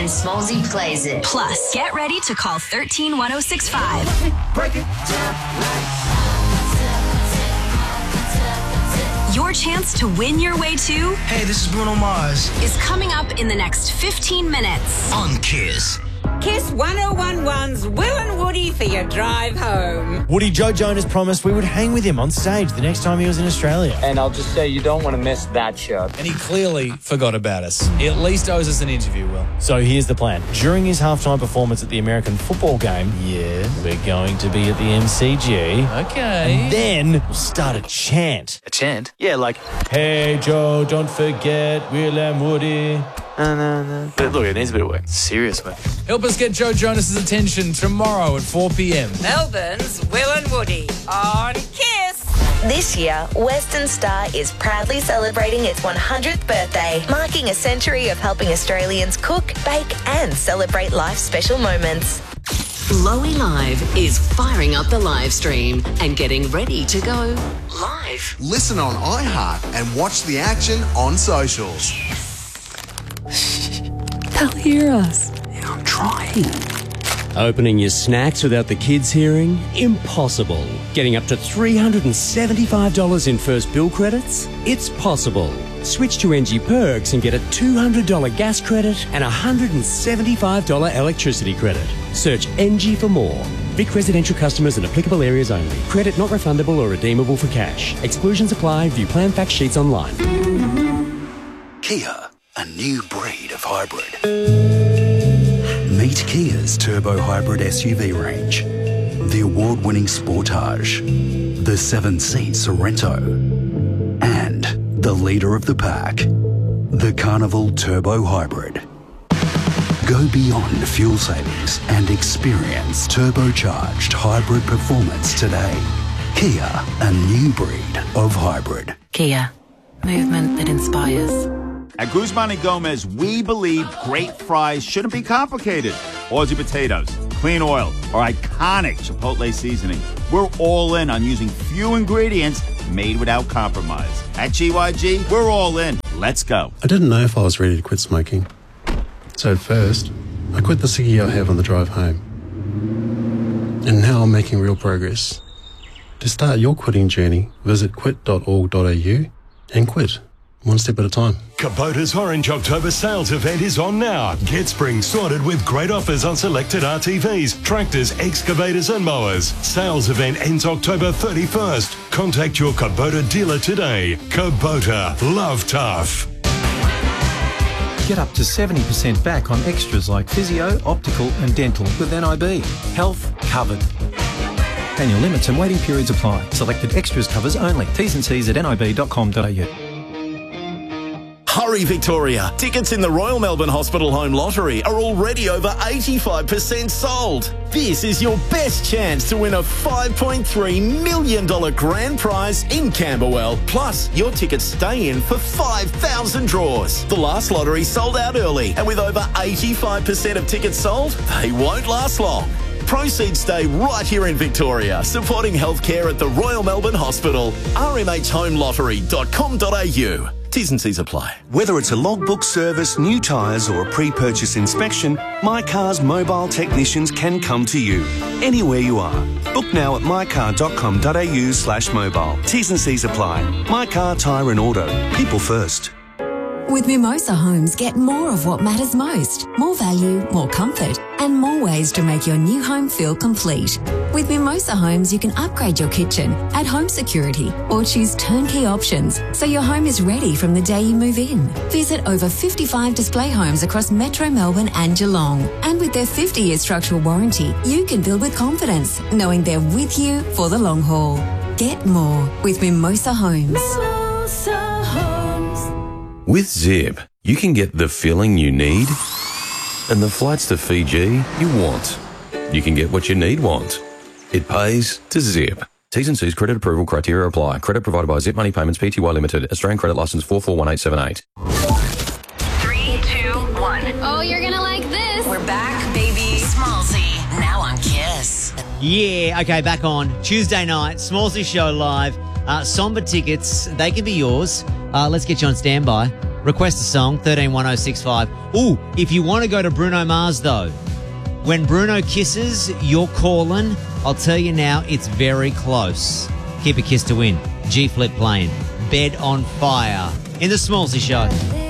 and Smallsy plays it. Plus, get ready to call 131065. Break it down like Your chance to win your way to Hey, this is Bruno Mars. is coming up in the next 15 minutes. On Kiss. Kiss 1011's Will and Woody for your drive home. Woody Joe Jonas promised we would hang with him on stage the next time he was in Australia. And I'll just say you don't want to miss that show. And he clearly forgot about us. He at least owes us an interview, Will. So here's the plan. During his halftime performance at the American football game, we're going to be at the MCG. Okay. And then we'll start a chant. A chant? Yeah, like, hey Joe, don't forget Will and Woody. But look, it needs a bit of work. Serious work. Help us get Joe Jonas's attention tomorrow at 4 p.m. Melbourne's Will and Woody on Kiss. This year, Western Star is proudly celebrating its 100th birthday, marking a century of helping Australians cook, bake and celebrate life's special moments. Lowy Live is firing up the live stream and getting ready to go live. Listen on iHeart and watch the action on socials. They'll hear us. I'm trying. Opening your snacks without the kids hearing? Impossible. Getting up to $375 in first bill credits? It's possible. Switch to NG Perks and get a $200 gas credit and a $175 electricity credit. Search NG for more. Vic residential customers and applicable areas only. Credit not refundable or redeemable for cash. Exclusions apply. View plan fact sheets online. Kia, a new breed of hybrid. Meet Kia's turbo hybrid SUV range. The award-winning Sportage, the 7-seat Sorento, and the leader of the pack, the Carnival Turbo Hybrid. Go beyond fuel savings and experience turbocharged hybrid performance today. Kia, a new breed of hybrid. Kia, movement that inspires. At Guzman y Gomez, we believe great fries shouldn't be complicated. Aussie potatoes, clean oil, or iconic Chipotle seasoning. We're all in on using few ingredients made without compromise. At GYG, we're all in. Let's go. I didn't know if I was ready to quit smoking. So at first, I quit the ciggy I have on the drive home. And now I'm making real progress. To start your quitting journey, visit quit.org.au and quit. One step at a time. Kubota's Orange October sales event is on now. Get spring sorted with great offers on selected RTVs, tractors, excavators and mowers. Sales event ends October 31st. Contact your Kubota dealer today. Kubota, love tough. Get up to 70% back on extras like physio, optical and dental with NIB. Health covered. Annual limits and waiting periods apply. Selected extras covers only. T's and C's at nib.com.au. Hurry, Victoria. Tickets in the Royal Melbourne Hospital Home Lottery are already over 85% sold. This is your best chance to win a $5.3 million grand prize in Camberwell. Plus, your tickets stay in for 5,000 draws. The last lottery sold out early, and with over 85% of tickets sold, they won't last long. Proceeds stay right here in Victoria, supporting healthcare at the Royal Melbourne Hospital. rmhhomelottery.com.au. T's and C's apply. Whether it's a logbook service, new tyres or a pre-purchase inspection, My Car's mobile technicians can come to you anywhere you are. Book now at mycar.com.au/mobile. T's and C's apply. My Car, Tyre and Auto. People first. With Mimosa Homes, get more of what matters most. More value, more comfort, and more ways to make your new home feel complete. With Mimosa Homes, you can upgrade your kitchen, add home security, or choose turnkey options so your home is ready from the day you move in. Visit over 55 display homes across Metro Melbourne and Geelong. And with their 50-year structural warranty, you can build with confidence, knowing they're with you for the long haul. Get more with Mimosa Homes. Mimosa Homes. With Zip, you can get the filling you need and the flights to Fiji you want. You can get what you want. It pays to Zip. T's and C's credit approval criteria apply. Credit provided by Zip Money Payments Pty Limited. Australian credit licence 441878. 3, 2, 1. Oh, you're gonna like this. We're back, baby. Smallsy, now on Kiss. Yeah, okay, back on Tuesday night, Smallsy Show live. Somber tickets, they can be yours. Let's get you on standby. Request a song, 131065. Ooh, if you want to go to Bruno Mars, though, when Bruno kisses, you're calling. I'll tell you now, it's very close. Keep a kiss to win. G-Flip playing. Bed on Fire in the Smallsy Show.